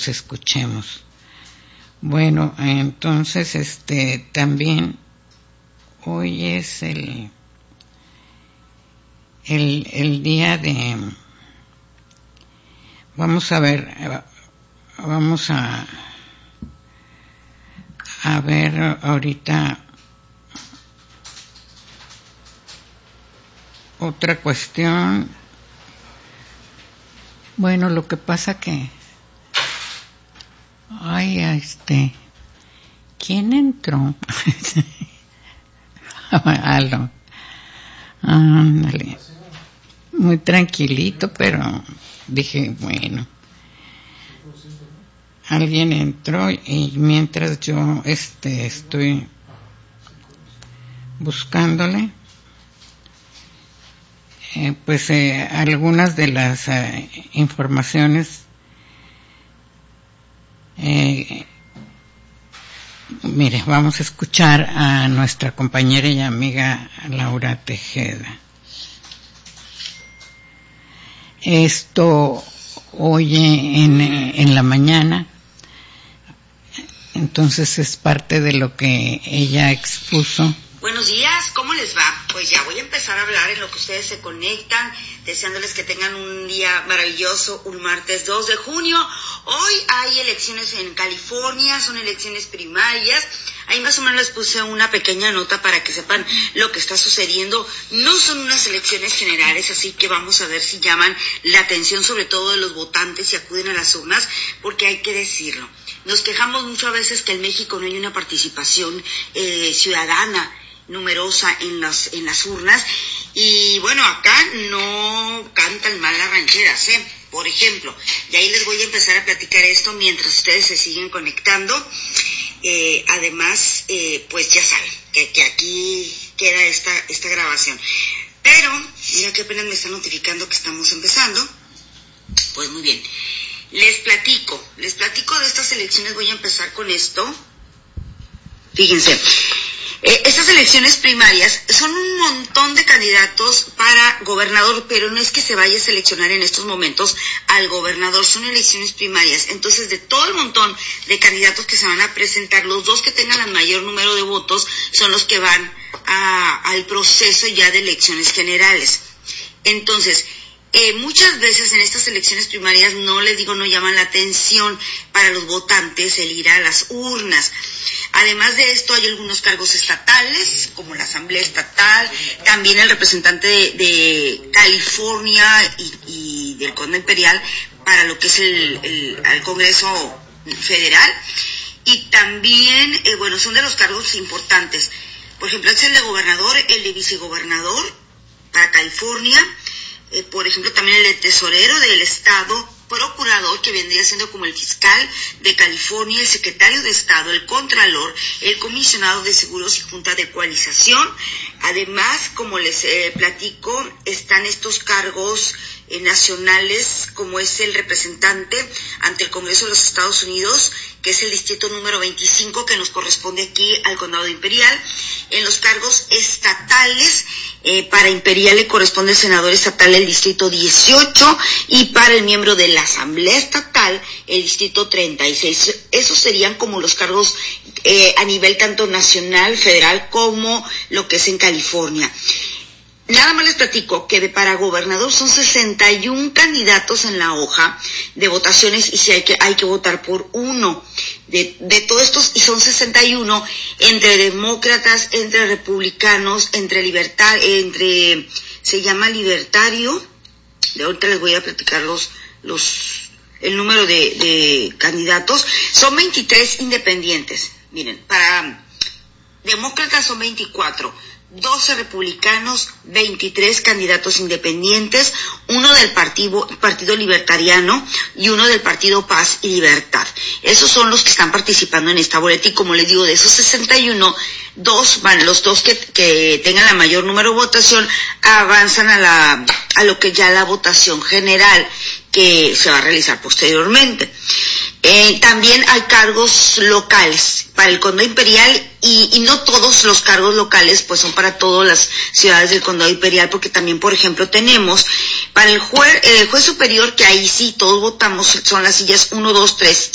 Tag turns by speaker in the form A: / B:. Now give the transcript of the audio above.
A: nos escuchemos. Bueno, entonces también hoy es el día de, vamos a ver ahorita otra cuestión. Bueno, lo que pasa que ¿quién entró? Aló. Ándale. Muy tranquilito, pero dije, bueno, alguien entró y mientras yo estoy buscándole, algunas de las informaciones. Mire, vamos a escuchar a nuestra compañera y amiga Laura Tejeda. Esto oye en la mañana, entonces es parte de lo que ella expuso.
B: Buenos días, ¿cómo les va? Pues ya voy a empezar a hablar en lo que ustedes se conectan, deseándoles que tengan un día maravilloso, un martes 2 de junio. Hoy hay elecciones en California, son elecciones primarias. Ahí más o menos les puse una pequeña nota para que sepan lo que está sucediendo. No son unas elecciones generales, así que vamos a ver si llaman la atención sobre todo de los votantes y acuden a las urnas, porque hay que decirlo. Nos quejamos mucho a veces que en México no hay una participación ciudadana numerosa en las urnas, y bueno, acá no cantan mal las rancheras, por ejemplo, y ahí les voy a empezar a platicar esto mientras ustedes se siguen conectando. Además, pues ya saben que aquí queda esta grabación, pero mira que apenas me están notificando que estamos empezando. Pues muy bien, les platico de estas elecciones. Voy a empezar con esto. Fíjense, estas elecciones primarias son un montón de candidatos para gobernador, pero no es que se vaya a seleccionar en estos momentos al gobernador, son elecciones primarias. Entonces, de todo el montón de candidatos que se van a presentar, los dos que tengan el mayor número de votos son los que van al proceso ya de elecciones generales. Entonces, muchas veces en estas elecciones primarias, no llaman la atención para los votantes el ir a las urnas. Además de esto, hay algunos cargos estatales, como la Asamblea Estatal, también el representante de California y del Condado Imperial para lo que es el Congreso Federal. Y también, son de los cargos importantes. Por ejemplo, es el de gobernador, el de vicegobernador para California. Por ejemplo, también el de tesorero del estado, procurador, que vendría siendo como el fiscal de California, el secretario de Estado, el contralor, el comisionado de seguros y junta de ecualización. Además, como les platico, están estos cargos nacionales, como es el representante ante el Congreso de los Estados Unidos, que es el distrito número 25, que nos corresponde aquí al Condado Imperial. En los cargos estatales, para Imperial le corresponde el senador estatal el distrito 18, y para el miembro de la Asamblea Estatal el distrito 36. Esos serían como los cargos a nivel tanto nacional, federal, como lo que es en California. Nada más les platico que para gobernador son 61 candidatos en la hoja de votaciones, y si hay que votar por uno de todos estos, y son 61 entre demócratas, entre republicanos, se llama libertario. De ahorita les voy a platicar el número de candidatos. Son 23 independientes. Miren, para demócratas son 24. 12 republicanos, 23 candidatos independientes, uno del Partido Libertariano y uno del Partido Paz y Libertad. Esos son los que están participando en esta boleta, y como les digo, de esos 61, los dos que tengan la mayor número de votación avanzan a lo que ya la votación general que se va a realizar posteriormente. También hay cargos locales para el Condado Imperial, y no todos los cargos locales pues son para todas las ciudades del Condado Imperial, porque también, por ejemplo, tenemos para el juez superior, que ahí sí todos votamos, son las sillas 1, 2, 3